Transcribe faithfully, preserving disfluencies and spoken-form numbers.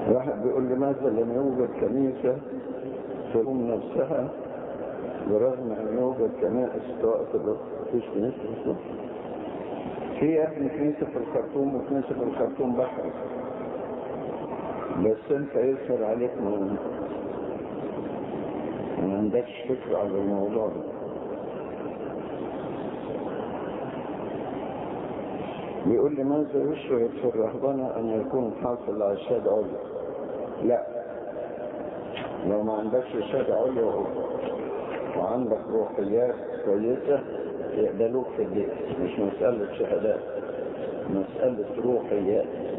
واحد بيقول لماذا لم يوجد كنيسة تقوم نفسها برغم أن يوجد كنائس تقف؟ مفيش كنيسة في مصر. في يا ابني كنيسة في الخرطوم وكنيسة في الخرطوم بحر، بس انت يسهر عليك ما ما عندكش فكرة على الموضوع ده. بيقول لي ماذا يشرع في الرهبنة أن يكون حاصل على شهادة عليا؟ لا، لو ما عندكش شهادة عليا وعندك روحيات كويسة يقبلوك في البيت. مش مسألة شهادات، مسألة روحيات.